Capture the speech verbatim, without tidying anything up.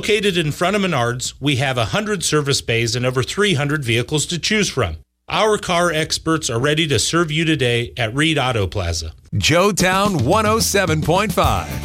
Located in front of Menards, we have one hundred service bays and over three hundred vehicles to choose from. Our car experts are ready to serve you today at Reed Auto Plaza. Joetown one oh seven point five.